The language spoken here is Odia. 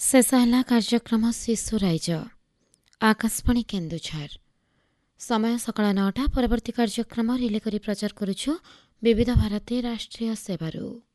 ଶେଷ ହେଲା କାର୍ଯ୍ୟକ୍ରମ ଶିଶୁ ରାଇଜ। ଆକାଶବାଣୀ କେନ୍ଦୁଝର। ସମୟ ସକାଳ 9ଟା। ପରବର୍ତ୍ତୀ କାର୍ଯ୍ୟକ୍ରମ ରିଲେ କରି ପ୍ରଚାର କରୁଛୁ ବିବିଧ ଭାରତୀ ରାଷ୍ଟ୍ରୀୟ ସେବାରୁ।